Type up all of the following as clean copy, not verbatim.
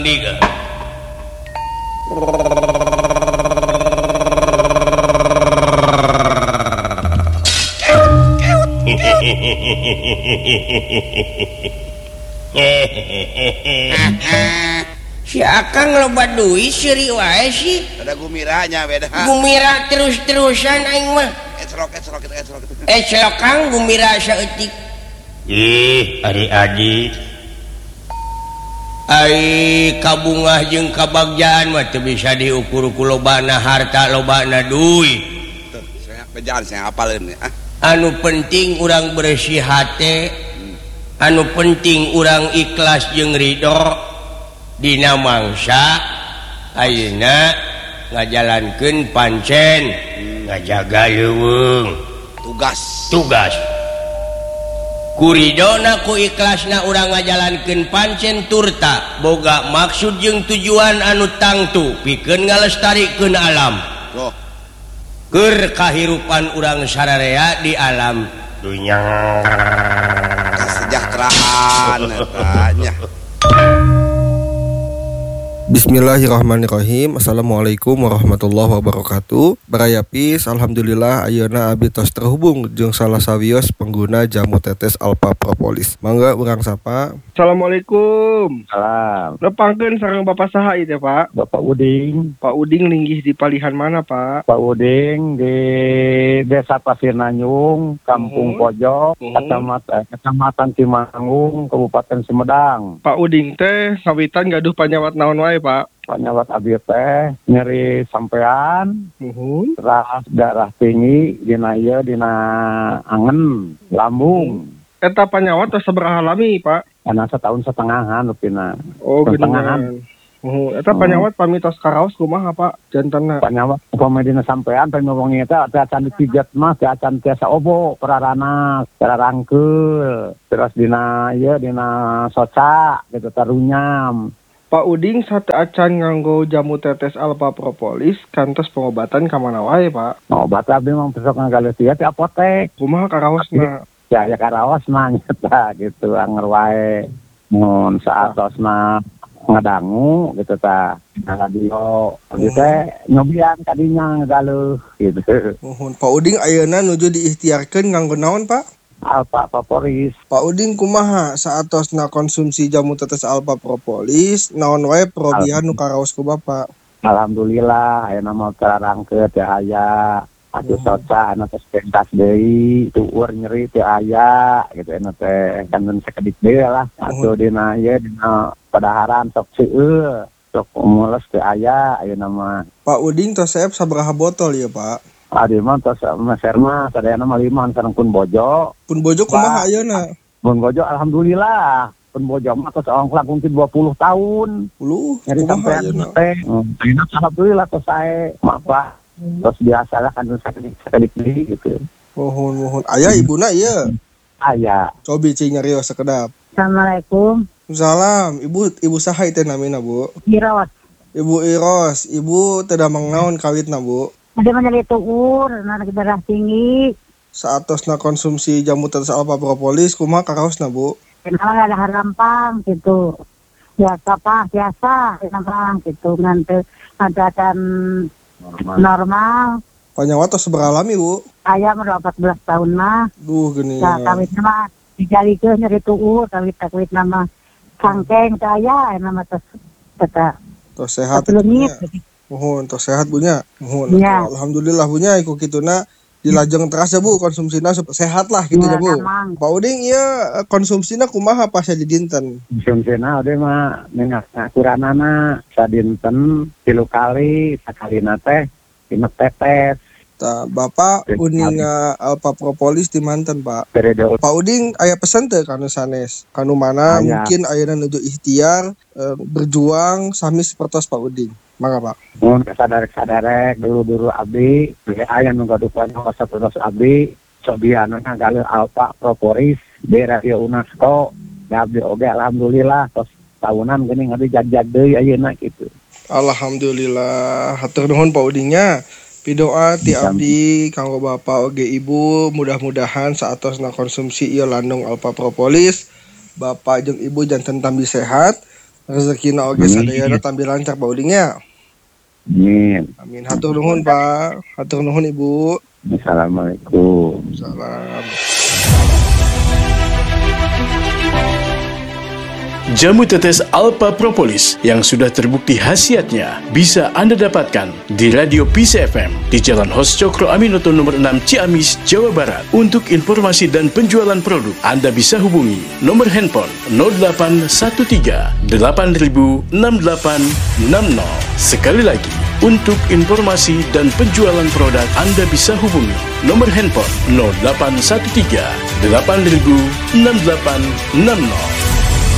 Diga. Si Akang loba duit seri wae sih. Ada gumiranya beda. Gumira terus-terusan aing mah. Kang gumira saeutik. Adik-adik. Ai kabungah jeung kabagjaan mah teu bisa diukur ku lobana harta lobana duit. Tuh, saya hafaleun ah. Anu penting urang bersih hate. Anu penting urang ikhlas jeung ridho dina mangsa ayeuna ngajalankeun pancen ngajaga leuweung tugas kuridona ku ikhlasna urang ngajalankeun pancen turta boga maksud jeung tujuan anu tangtu pikeun ngalestarikeun alam keur kahirupan urang sararea di alam dunya kesejahteraan katanya. Bismillahirrahmanirrahim. Assalamualaikum warahmatullahi wabarakatuh. Barayapis, alhamdulillah ayeuna abdi tos terhubung jeung salah sawios pengguna jamu tetes Alpha Propolis. Mangga urang sapa. Assalamualaikum. Salam. Nepangkeun sareng Bapak saha ieu teh, Pak? Bapak Uding. Pak Uding linggih di palihan mana, Pak? Pak Uding di Desa Pasir Nanyung, Kampung Pojok, Kecamatan Cimangung, Kabupaten Sumedang. Pak Uding teh ngawitan gaduh panyawat naon wae, Pak? Panyawat abdi teh nyeri sampean, terus darah tinggi dina ieu dina angen, lambung. Eta panyawat tos sabaraha lami, Pak? Kana setahun setengahan lupina. Oh, geningan. Eta panyawat pamitos karaos kumaha, Pak? Jantenna. Panyawat upama dina sampean pamongong eta teh acan dipijet mah teh acan tiasa obo perarana, cara rangkeul. Terus dina ieu dina soca gitu tarunyam. Pak Uding sate acan nganggo jamu tetes Alpha Propolis kantos pengobatan ka mana wae, Pak? Obat abdi mah besok ngagaleus ieu ti apotek. Kumaha karaosna? Ya karaos mah nyata gitu anger wae. Mun saatosna ngadangu gitu tah na radio gitu teh nyobian kadinya ngagaleus gitu. Pak Uding ayeuna nuju diikhtiarkeun nganggo naon, Pak? Alpha Propolis. Pak Uding kumaha saatosna konsumsi jamu tetes Alpha Propolis naon wae perobihan nu karaos ku Bapak? Alhamdulillah ayeuna mah terangkeut teh aya atuh soca anu tos pentas deui tueur nyeri teh aya gitu anu teh kangen sakedik deui lah atuh dina ieu dina padaharan sok seueur sok mules teh aya ayeuna mah. Pak Uding tos saep sabaraha botol ya, Pak? Adi mah tos meser mah sadayana mah 5 sareng pun bojo. Pun bojo kumaha ayeuna? Pun bojo alhamdulillah. Pun bojo mah tos ongklak mungkin 20 tahun. 10. Jadi sampai teh. Ayeuna alhamdulillah tos sae. Mapa. Tos biasalah kan sakedik gitu. Mohon. Aya ibuna ieu? Aya. Cobi cing nyarios sakedap. Assalamualaikum. Salam. Ibu saha teh namina, Bu? Iros. Ibu Iros. Ibu teu damang naon kawitna, Bu? Ada menjadi tuur, anak darah tinggi. Saatosna konsumsi jamu tetes Alpha Propolis kumaha karaosna, Bu? Kenapa ada harampang gitu. Biasa harampang gitu. Nanti ada normal. Panyawat tos sabaraha lami, Bu? Ayah udah 14 tahun mah. Duh geuning. Ya kawit nama dijalikeun nyeri tuur, kawit nama sangkeng saya nama tos kata. Tos sehat. Mohon tos sehat Bunya. Mohon. Ya. Alhamdulillah Bunya iku kituna dilajeng teras ya Bu konsumsina sehat lah gitu ya Bu. Emang. Pak Uding ieu konsumsina kumaha pas di dinten? Konsumsina ode mah minyak kuranana sadinten 3 kali sakalina teh 5 tetes. Tah Bapak uninga Alpha Propolis di manten Pak. Periode. Pak Uding aya pesan teu kanu sanes? Kanu mana mungkin ayeuna nuju ikhtiar berjuang sami sapertos Pak Uding. Mangga Pak. Mun sadarek dulu abdi aya nu gaduhan sapertos abdi sobiana ngagaleun Alpha Propolis di Radio UNESCO. Da abdi oge alhamdulillah tos tahunan geuning abdi jag-jag deui ayeuna kitu. Alhamdulillah. Hatur nuhun Pak Udingnya. Pidoa ti abdi kanggo Bapak oge Ibu mudah-mudahan saatosna konsumsi ieu landung Alpha Propolis Bapak jeung Ibu janten tambi sehat Rezekina oge sadayana tampi lancar baudingnya. Amin. Amin. Hatur nuhun Pak. Hatur nuhun Ibu. Assalamualaikum. Salam. Jamu tetes Alpha Propolis yang sudah terbukti khasiatnya bisa Anda dapatkan di Radio Peace FM di Jalan Hos Cokro Aminoto nomor 6 Ciamis, Jawa Barat. Untuk informasi dan penjualan produk, Anda bisa hubungi nomor handphone 0813 8000 6860. Sekali lagi, untuk informasi dan penjualan produk, Anda bisa hubungi nomor handphone 0813 8000 6860.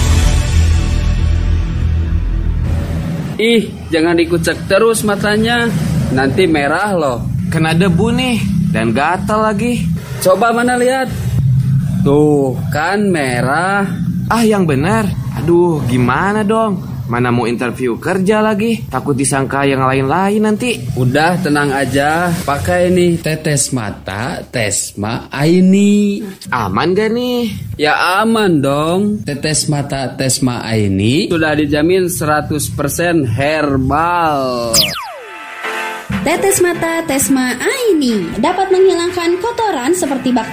Ih, jangan dikucek terus matanya. Nanti merah loh. Kena debu nih. Dan gatal lagi. Coba mana lihat. Tuh, kan merah. Ah, yang benar. Aduh, gimana dong? Mana mau interview kerja lagi? Takut disangka yang lain-lain nanti. Udah, tenang aja. Pakai nih tetes mata Tesma Aini. Aman gak nih? Ya aman dong. Tetes mata Tesma Aini sudah dijamin 100% herbal. Tetes mata Tesma Aini dapat menghilangkan kotoran seperti bakteri